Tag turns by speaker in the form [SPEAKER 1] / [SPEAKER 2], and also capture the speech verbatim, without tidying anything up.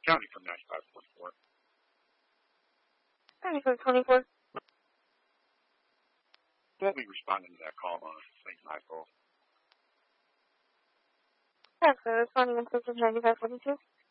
[SPEAKER 1] County from ninety-five point four.
[SPEAKER 2] ninety-five twenty-four.
[SPEAKER 1] We'll be responding to that call on Saint Michael.
[SPEAKER 2] That's responding on ninety-five forty-two.